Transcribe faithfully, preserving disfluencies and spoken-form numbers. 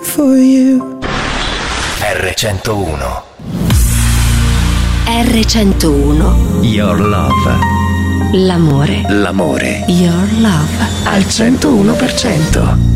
for you. R centouno. R centouno. Your love. L'amore. L'amore. Your love. Al centouno per cento.